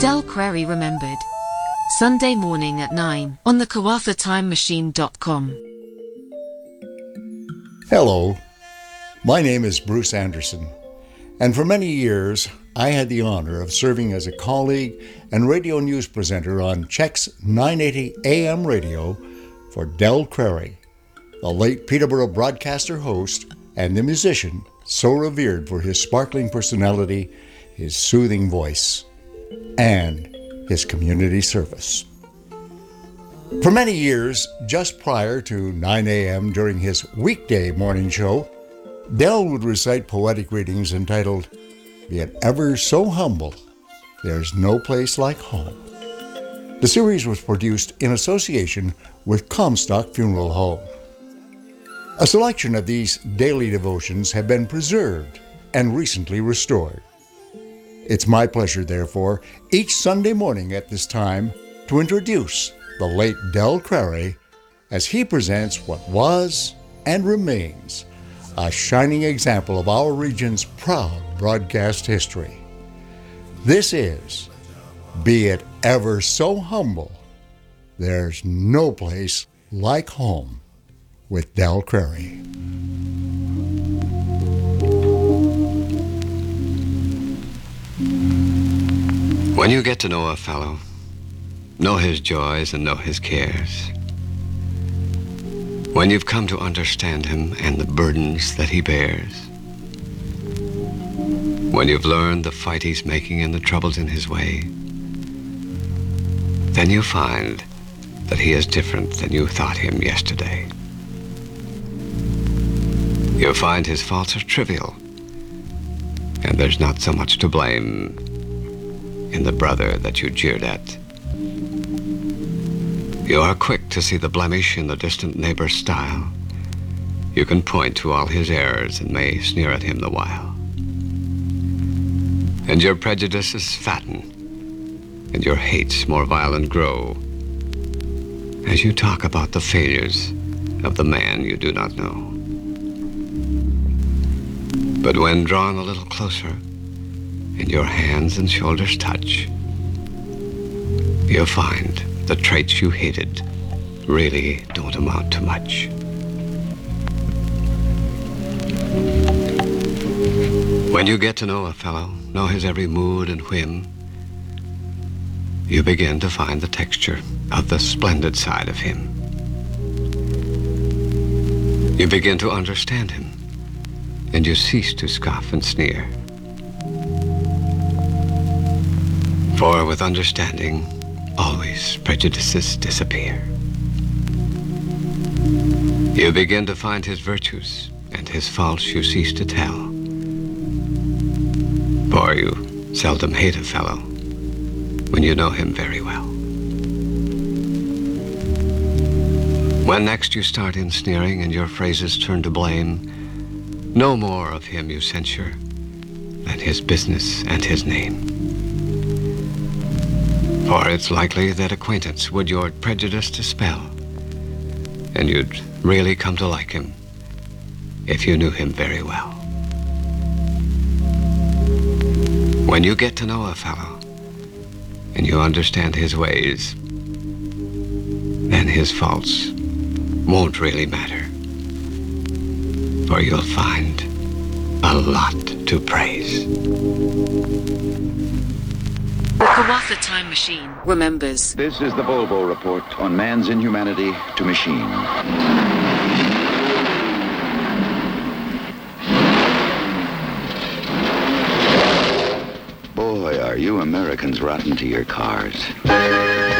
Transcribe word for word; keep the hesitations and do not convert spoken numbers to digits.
Del Query Remembered. Sunday morning at nine on the Kawafa Time Machine dot com. Hello, my name is Bruce Anderson, and for many years I had the honor of serving as a colleague and radio news presenter on Czech's nine eighty A M radio for Del Query, the late Peterborough broadcaster, host, and the musician so revered for his sparkling personality, his soothing voice, and his community service. For many years, just prior to nine a.m. during his weekday morning show, Del would recite poetic readings entitled, "Be It Ever So Humble, There's No Place Like Home." The series was produced in association with Comstock Funeral Home. A selection of these daily devotions have been preserved and recently restored. It's my pleasure, therefore, each Sunday morning at this time to introduce the late Del Query as he presents what was and remains a shining example of our region's proud broadcast history. This is Be It Ever So Humble, There's No Place Like Home with Del Query. When you get to know a fellow, know his joys and know his cares, when you've come to understand him and the burdens that he bears, when you've learned the fight he's making and the troubles in his way, then you find that he is different than you thought him yesterday. You'll find his faults are trivial, and there's not so much to blame in the brother that you jeered at. You are quick to see the blemish in the distant neighbor's style. You can point to all his errors and may sneer at him the while. And your prejudices fatten, and your hates more violent grow, as you talk about the failures of the man you do not know. But when drawn a little closer, and your hands and shoulders touch, you'll find the traits you hated really don't amount to much. When you get to know a fellow, know his every mood and whim, you begin to find the texture of the splendid side of him. You begin to understand him, and you cease to scoff and sneer. For with understanding, always prejudices disappear. You begin to find his virtues, and his faults you cease to tell. For you seldom hate a fellow when you know him very well. When next you start in sneering and your phrases turn to blame, no more of him you censure than his business and his name. For it's likely that acquaintance would your prejudice dispel, and you'd really come to like him if you knew him very well. When you get to know a fellow and you understand his ways, then his faults won't really matter, for you'll find a lot to praise. The Kawafa Time Machine remembers. This is the Volvo Report on man's inhumanity to machine. Boy, are you Americans rotten to your cars.